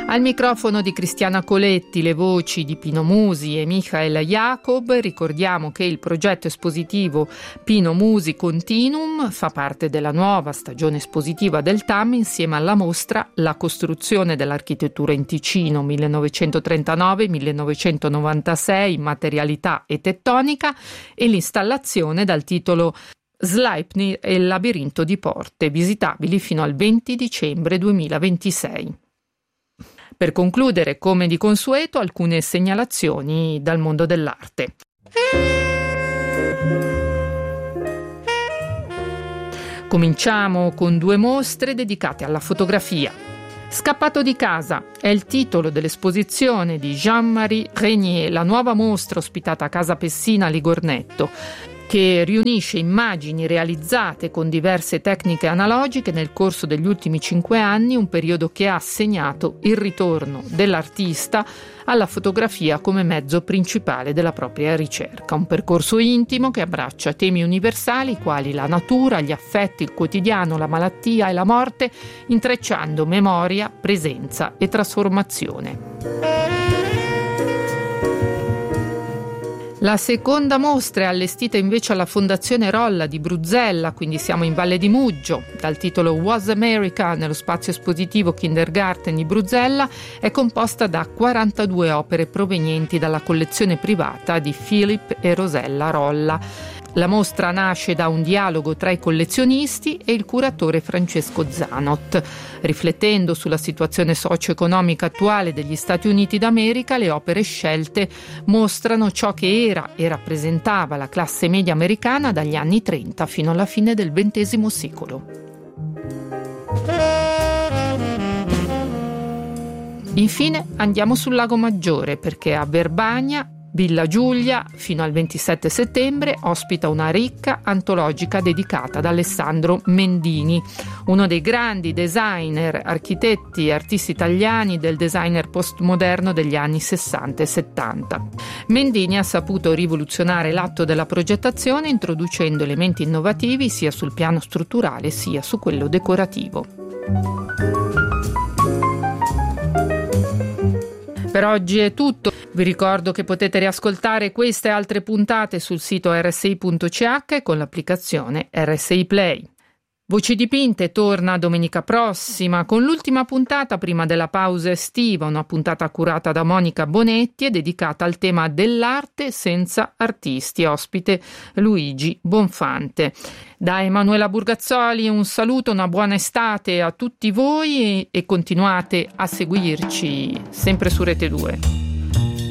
Al microfono di Cristiana Coletti, le voci di Pino Musi e Michael Jacob. Ricordiamo che il progetto espositivo Pino Musi Continuum fa parte della nuova stagione espositiva del TAM insieme alla mostra La costruzione dell'architettura in Ticino 1939-1996, materialità e tettonica, e l'installazione dal titolo Sleipnir e il labirinto di porte, visitabili fino al 20 dicembre 2026. Per concludere, come di consueto, alcune segnalazioni dal mondo dell'arte. Cominciamo con 2 mostre dedicate alla fotografia. Scappato di casa è il titolo dell'esposizione di Jean-Marie Régnier, la nuova mostra ospitata a Casa Pessina Ligornetto, che riunisce immagini realizzate con diverse tecniche analogiche nel corso degli ultimi 5 anni, un periodo che ha segnato il ritorno dell'artista alla fotografia come mezzo principale della propria ricerca. Un percorso intimo che abbraccia temi universali quali la natura, gli affetti, il quotidiano, la malattia e la morte, intrecciando memoria, presenza e trasformazione. La seconda mostra è allestita invece alla Fondazione Rolla di Bruzzella, quindi siamo in Valle di Muggio. Dal titolo Was America, nello spazio espositivo Kindergarten di Bruzzella, è composta da 42 opere provenienti dalla collezione privata di Philip e Rosella Rolla. La mostra nasce da un dialogo tra i collezionisti e il curatore Francesco Zanot. Riflettendo sulla situazione socio-economica attuale degli Stati Uniti d'America, le opere scelte mostrano ciò che era e rappresentava la classe media americana dagli anni 30 fino alla fine del XX secolo. Infine andiamo sul Lago Maggiore, perché a Verbania Villa Giulia, fino al 27 settembre, ospita una ricca antologica dedicata ad Alessandro Mendini, uno dei grandi designer, architetti e artisti italiani del designer postmoderno degli anni 60 e 70. Mendini ha saputo rivoluzionare l'atto della progettazione introducendo elementi innovativi sia sul piano strutturale sia su quello decorativo. Per oggi è tutto. Vi ricordo che potete riascoltare queste e altre puntate sul sito rsi.ch e con l'applicazione RSI Play. Voci dipinte torna domenica prossima con l'ultima puntata prima della pausa estiva, una puntata curata da Monica Bonetti e dedicata al tema dell'arte senza artisti, ospite Luigi Bonfante. Da Emanuela Burgazzoli un saluto, una buona estate a tutti voi e continuate a seguirci sempre su Rete 2.